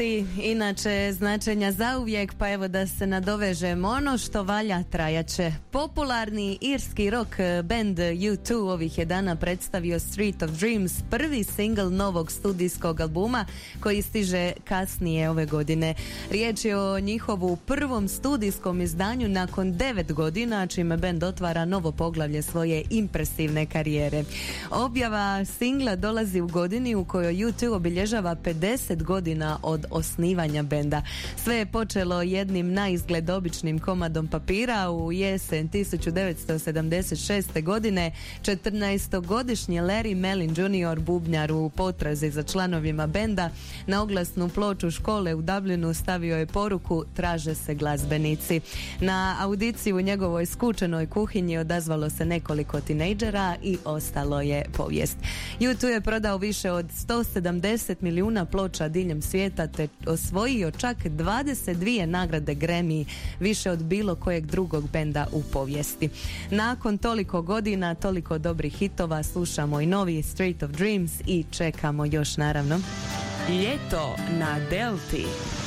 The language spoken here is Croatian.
Inače značenja zauvijek, pa evo da se nadovežem, ono što valja trajaće. Popularni irski rock band U2 ovih je dana predstavio Street of Dreams, prvi single novog studijskog albuma koji stiže kasnije ove godine. Riječ je o njihovu prvom studijskom izdanju nakon 9 godina, čime band otvara novo poglavlje svoje impresivne karijere. Objava singla dolazi u godini u kojoj U2 obilježava 50 godina od osnivanja benda. Sve je počelo jednim naizgled običnim komadom papira u jesen 1976. godine. 14-godišnji Larry Mellin Jr., bubnjar u potrazi za članovima benda, na oglasnu ploču škole u Dublinu stavio je poruku: traže se glazbenici. Na audiciju u njegovoj skučenoj kuhinji odazvalo se nekoliko tinejdžera i ostalo je povijest. U2 je prodao više od 170 milijuna ploča diljem svijeta te osvojio čak 22 nagrade Grammy, više od bilo kojeg drugog benda u povijesti. Nakon toliko godina, toliko dobrih hitova, slušamo i novi Street of Dreams i čekamo još, naravno. Ljeto na Delti.